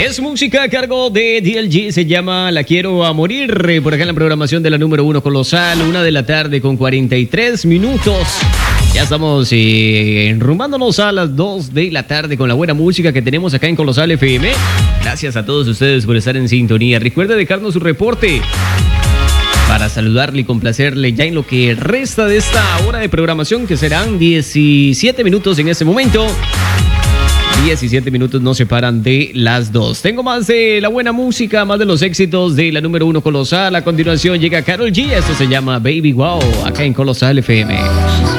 Es música a cargo de DLG, se llama La Quiero a Morir, por acá en la programación de la número 1 Colosal, 1:43 con 43 minutos. Ya estamos enrumbándonos a las 2 de la tarde con la buena música que tenemos acá en Colosal FM. Gracias a todos ustedes por estar en sintonía. Recuerde dejarnos su reporte para saludarle y complacerle ya en lo que resta de esta hora de programación, que serán 17 minutos en este momento. 17 minutos nos separan de las 2. Tengo más de la buena música, más de los éxitos de la número 1 Colosal. A continuación llega Karol G. Esto se llama Baby Wow, acá en Colosal FM.